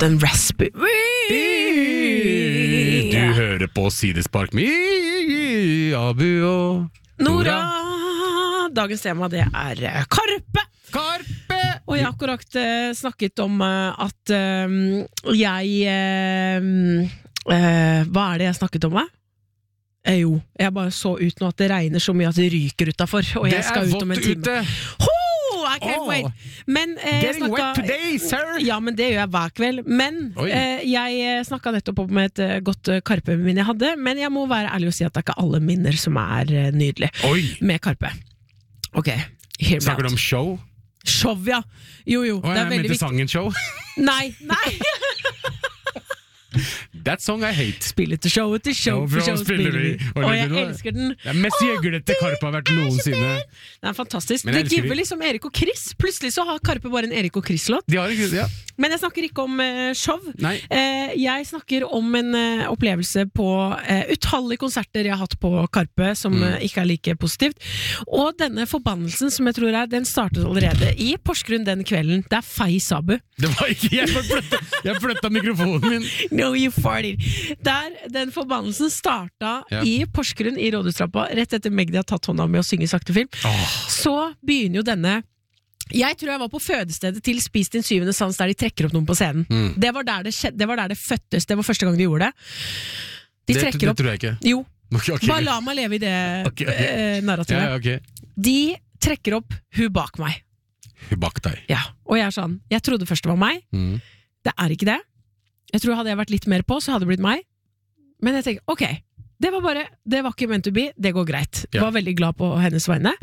den raspy. Du hører på Sidespark med Abu og Nora. Dagens tema det Karpe. Og jeg har akkurat snakket om at jeg hva det jeg snakket om? Jo, jeg bare så ut nå at det regner så mye at det ryker utenfor, og jeg skal ut om en time. I can't wait. Men jeg wet today, sir. Ja, men det gjør jeg hver kveld. Men jeg snakket nettopp om et godt Karpe-minne jeg hadde, men jeg må være ærlig og si at det ikke alle minner som nydelige med Karpe. Ok, hear me out. Snakker du om show? Show, ja. Jo, det veldig viktig. Sangen show? Nei. That song I hate. Spill etter show etter show, for show spiller vi. Og jeg elsker den. Det mest gjøglete Karpe har vært noensinne. Det fantastisk. Det giver liksom Erik og Chris. Plutselig så har Karpe bare en Erik og Chris-låt. De har ikke, ja. Men jeg snakker ikke om show. Nei. Jeg snakker om en opplevelse på utallige konserter jeg har hatt på Karpe, som ikke like positivt. Og denne forbannelsen som jeg tror den startet allerede i Porsgrunn den kvelden. Det Fei Sabu. Det var ikke, jeg flyttet mikrofonen min. No, you farted. Den forbannelsen startet i Porsgrunn i Rådhustrappa, rett etter Magdi har tatt hånda med å synge sakte film. Så begynner jo denne. Jeg tror jeg var på fødestedet til Spis din syvende sans, der de trekker opp noen på scenen. Det var der det fødtes. Det var første gang de gjorde det. De trekker opp. Det tror jeg ikke. Jo. Okay. Bare la meg leve i det narrativet. Ja, okay. De trekker opp hun bak meg. Hun bak deg. Ja, og jeg sånn, jeg trodde først det var meg. Det ikke det. Jeg tror hadde jeg vært litt mer på, så hadde det blitt meg. Men jeg tenker, ok, det var ikke meant to be, det går greit. Jeg var veldig glad på hennes vegne.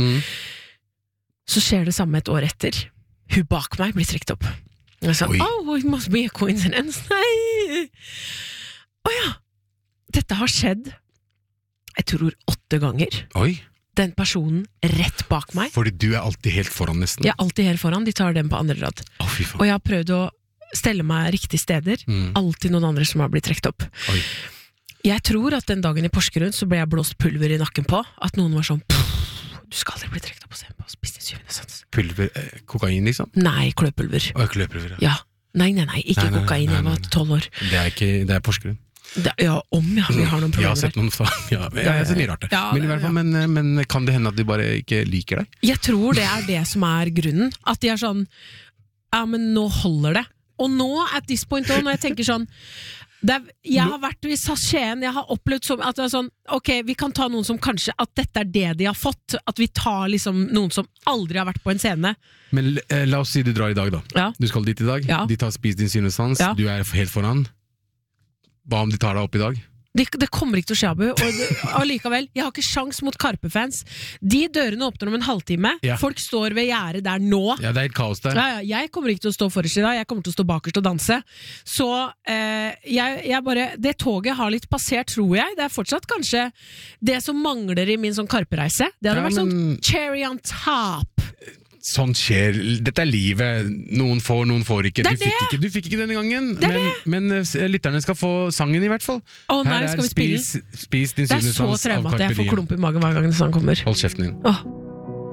Så skjer det samme et år etter. Hun bak meg blir trekt opp. Og jeg sa, it must be a coincidence. Nei! Åja, dette har skjedd, jeg tror 8 ganger. Oi. Den personen rett bak meg. Fordi du alltid helt foran nesten. Jeg alltid helt foran, de tar den på andre rad. Fy faen. Og jeg har prøvd å stelle meg riktige steder. Alltid noen andre som har blitt trekt opp. Oi. Jeg tror at den dagen i Porsgrunn så ble jeg blåst pulver i nakken på. At noen var sånn, du skal aldri bli trekt opp på scenen på Spis din syvende sans. Pulver, kokain liksom? Nei, kløpulver. Kløpulver, ja. Nei, ikke kokain, jeg var 12 år. Det Porsgrunn. Vi har noen problemer. Jeg har sett noen jeg har sett mye rart det. Men i hvert fall, men kan det hende at de bare ikke liker deg? Jeg tror det det som grunnen. At de sånn, ja, men nå holder det. Og nå, at this point, når jeg tenker sånn, jeg har vært i Skien, jeg har opplevd som, at det sånn, ok, vi kan ta noen som kanskje, at dette det de har fått, at vi tar liksom noen som aldri har vært på en scene. Men la oss si du drar i dag da. Ja. Du skal dit i dag, de tar Spis din syvende sans, du helt foran. Hva om de tar deg opp i dag? Det kommer ikke til å skje, Abu. Og likevel, jeg har ikke sjans mot Karpe-fans. De dørene åpner om en halvtime. Folk står ved gjerdet der nå. Ja, det helt kaos der. Jeg kommer ikke til å stå forrest i dag. Jeg kommer til å stå bakerst og danse. Så jeg bare, det toget har litt passert, tror jeg. Det fortsatt kanskje det som mangler i min sånn Karpe-reise. Det hadde vært sånn cherry on top. Sånn skjer, dette livet. Noen får ikke. Du fikk ikke denne gangen, men lytterne skal få sangen i hvert fall. Nei, skal vi spille? Spis din syvende sans av Karpe Diem. Det så traumt at jeg får klump i magen hver gang den sangen kommer. Hold kjeften din.